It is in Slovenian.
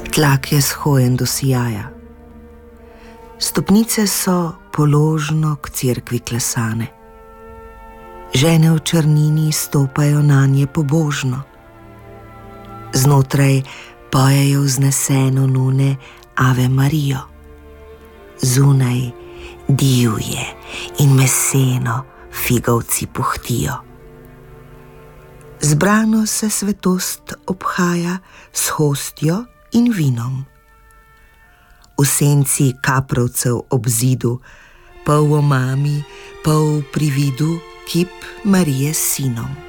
Tlak je shojen do sijaja. Stopnice so položno k cerkvi klesane. Žene v črnini stopajo na nje pobožno. Znotraj pojejo vzneseno nune Ave Marijo. Zunaj divje in meseno figovci puhtijo. Zbrano se svetost obhaja s hostjo in vinom. V senci kaprovcev ob zidu, pol v omami, pol pri vidu kip Marije s sinom.